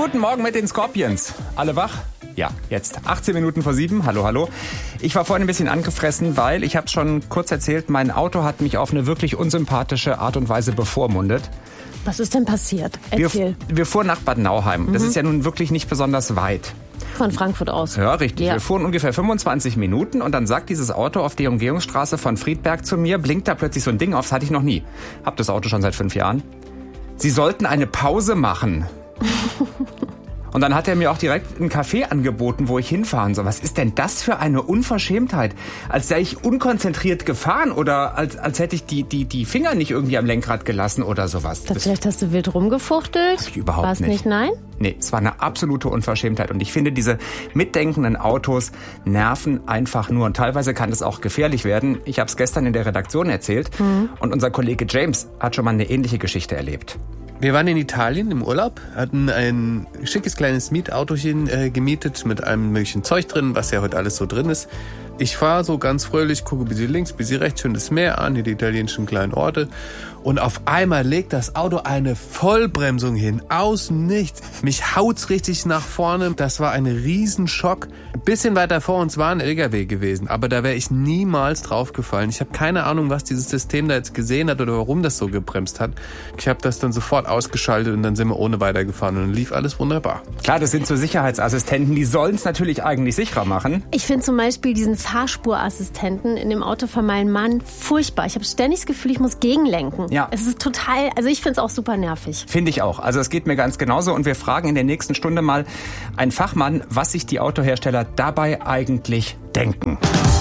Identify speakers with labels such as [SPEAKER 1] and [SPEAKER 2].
[SPEAKER 1] Guten Morgen mit den Scorpions. Alle wach? Ja, jetzt 18 Minuten vor 7. Hallo, hallo. Ich war vorhin ein bisschen angefressen, weil, ich habe es schon kurz erzählt, mein Auto hat mich auf eine wirklich unsympathische Art und Weise bevormundet.
[SPEAKER 2] Was ist denn passiert? Erzähl.
[SPEAKER 1] Wir fuhren nach Bad Nauheim. Das ist ja nun wirklich nicht besonders weit.
[SPEAKER 2] Von Frankfurt aus.
[SPEAKER 1] Ja, richtig.
[SPEAKER 2] Ja.
[SPEAKER 1] Wir fuhren ungefähr 25 Minuten und dann sagt dieses Auto auf der Umgehungsstraße von Friedberg zu mir, blinkt da plötzlich so ein Ding auf, das hatte ich noch nie. Hab das Auto schon seit 5 Jahren. Sie sollten eine Pause machen. Und dann hat er mir auch direkt einen Café angeboten, wo ich hinfahren soll. Was ist denn das für eine Unverschämtheit? Als sei ich unkonzentriert gefahren oder als hätte ich die Finger nicht irgendwie am Lenkrad gelassen oder sowas.
[SPEAKER 2] Vielleicht hast du wild rumgefuchtelt?
[SPEAKER 1] Überhaupt
[SPEAKER 2] War's
[SPEAKER 1] nicht.
[SPEAKER 2] Nein?
[SPEAKER 1] Nee, es war eine absolute Unverschämtheit. Und ich finde, diese mitdenkenden Autos nerven einfach nur. Und teilweise kann es auch gefährlich werden. Ich habe es gestern in der Redaktion erzählt. Und unser Kollege James hat schon mal eine ähnliche Geschichte erlebt.
[SPEAKER 3] Wir waren in Italien im Urlaub, hatten ein schickes kleines Mietautochen gemietet mit allem möglichen Zeug drin, was ja heute alles so drin ist. Ich fahre so ganz fröhlich, gucke bis links, bis rechts, schön das Meer an, hier die italienischen kleinen Orte. Und auf einmal legt das Auto eine Vollbremsung hin, aus dem Nichts. Mich haut's richtig nach vorne. Das war ein Riesenschock. Ein bisschen weiter vor uns war ein LKW gewesen, aber da wäre ich niemals draufgefallen. Ich habe keine Ahnung, was dieses System da jetzt gesehen hat oder warum das so gebremst hat. Ich habe das dann sofort ausgeschaltet und dann sind wir ohne weitergefahren und dann lief alles wunderbar.
[SPEAKER 1] Klar, das sind so Sicherheitsassistenten, die sollen es natürlich eigentlich sicherer machen.
[SPEAKER 2] Ich finde zum Beispiel diesen Fahrspurassistenten in dem Auto von meinem Mann furchtbar. Ich habe ständig das Gefühl, ich muss gegenlenken.
[SPEAKER 1] Ja.
[SPEAKER 2] Es ist total, also ich finde es auch super nervig.
[SPEAKER 1] Finde ich auch. Also es geht mir ganz genauso. Und wir fragen in der nächsten Stunde mal einen Fachmann, was sich die Autohersteller dabei eigentlich denken.